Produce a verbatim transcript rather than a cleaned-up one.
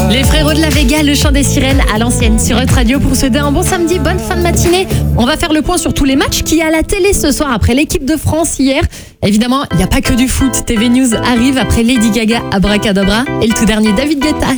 Les frérots de la Vega, le chant des sirènes à l'ancienne sur Hot Radio pour souhaiter un bon samedi, bonne fin de matinée. On va faire le point sur tous les matchs qu'il y a à la télé ce soir après l'équipe de France hier. Évidemment, il n'y a pas que du foot. T V News arrive après Lady Gaga, Abracadabra et le tout dernier David Guetta.